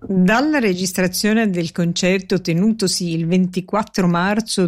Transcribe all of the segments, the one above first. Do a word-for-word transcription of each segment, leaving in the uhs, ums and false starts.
Dalla registrazione del concerto tenutosi il ventiquattro marzo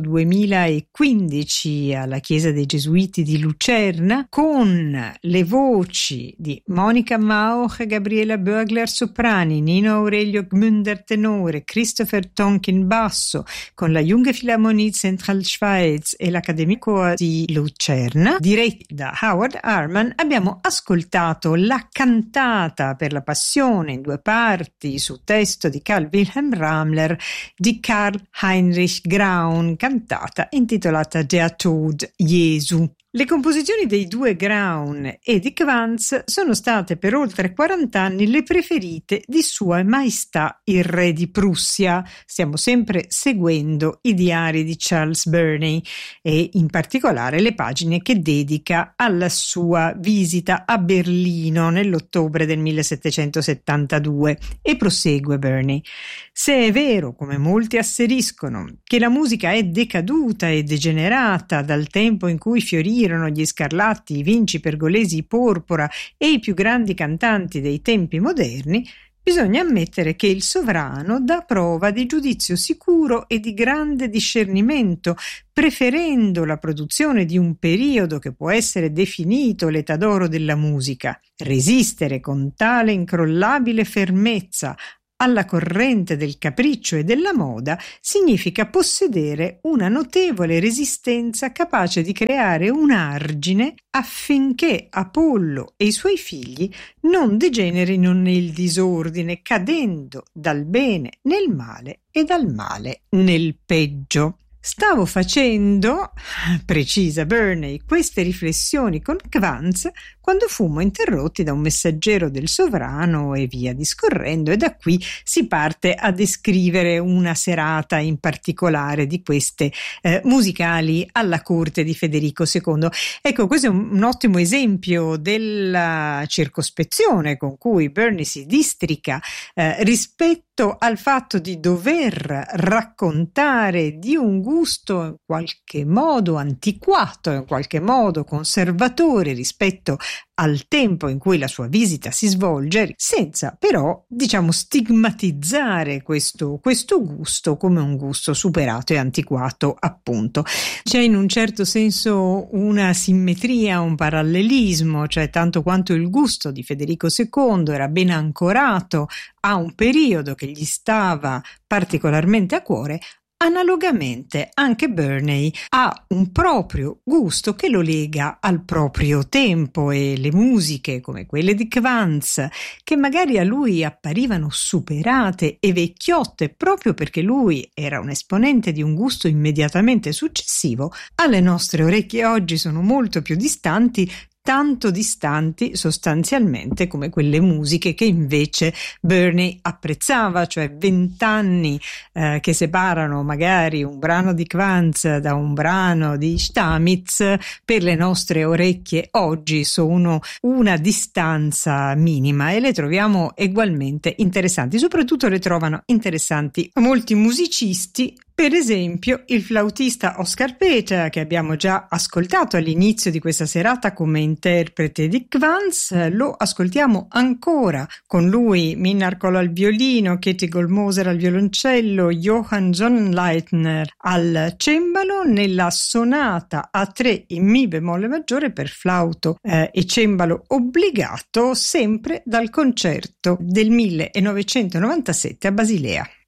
duemilaquindici alla Chiesa dei Gesuiti di Lucerna, con le voci di Monica Mauch, Gabriela Bögler soprani, Nino Aurelio Gmünder tenore, Christopher Tonkin basso, con la Junge Philharmonie Zentralschweiz e l'Accademia Chor di Lucerna, diretti da Howard Arman, abbiamo ascoltato la cantata per la Passione in due parti su testo di Karl Wilhelm Ramler di Karl Heinrich Graun, cantata intitolata Der Tod Jesu. Le composizioni dei due Graun e di Quantz sono state per oltre quaranta anni le preferite di Sua Maestà il Re di Prussia. Stiamo sempre seguendo i diari di Charles Burney e in particolare le pagine che dedica alla sua visita a Berlino nell'ottobre del millesettecentosettantadue. E prosegue Burney: se è vero, come molti asseriscono, che la musica è decaduta e degenerata dal tempo in cui fiorì gli Scarlatti, i Vinci, Pergolesi, i Porpora e i più grandi cantanti dei tempi moderni, bisogna ammettere che il sovrano dà prova di giudizio sicuro e di grande discernimento, preferendo la produzione di un periodo che può essere definito l'età d'oro della musica. Resistere con tale incrollabile fermezza alla corrente del capriccio e della moda significa possedere una notevole resistenza capace di creare un argine affinché Apollo e i suoi figli non degenerino nel disordine, cadendo dal bene nel male e dal male nel peggio. Stavo facendo, precisa Burney, queste riflessioni con Quantz quando fummo interrotti da un messaggero del sovrano e via discorrendo, e da qui si parte a descrivere una serata in particolare di queste eh, musicali alla corte di Federico secondo. Ecco, questo è un, un ottimo esempio della circospezione con cui Burney si districa eh, rispetto al fatto di dover raccontare di un gusto in qualche modo antiquato, in qualche modo conservatore rispetto al tempo in cui la sua visita si svolge, senza però, diciamo, stigmatizzare questo, questo gusto come un gusto superato e antiquato, appunto. C'è in un certo senso una simmetria, un parallelismo, cioè tanto quanto il gusto di Federico secondo era ben ancorato a un periodo che gli stava particolarmente a cuore, analogamente anche Burney ha un proprio gusto che lo lega al proprio tempo, e le musiche come quelle di Quantz, che magari a lui apparivano superate e vecchiotte proprio perché lui era un esponente di un gusto immediatamente successivo, alle nostre orecchie oggi sono molto più distanti, tanto distanti sostanzialmente come quelle musiche che invece Burney apprezzava, cioè vent'anni eh, che separano magari un brano di Quantz da un brano di Stamitz, per le nostre orecchie oggi sono una distanza minima e le troviamo ugualmente interessanti. Soprattutto le trovano interessanti molti musicisti. Per esempio il flautista Oscar Peter, che abbiamo già ascoltato all'inizio di questa serata come interprete di Quantz, lo ascoltiamo ancora con lui Minna Arcola al violino, Katie Goldmoser al violoncello, Johann Sonnleitner al cembalo nella sonata a tre in mi bemolle maggiore per flauto eh, e cembalo obbligato, sempre dal concerto del millenovecentonovantasette a Basilea.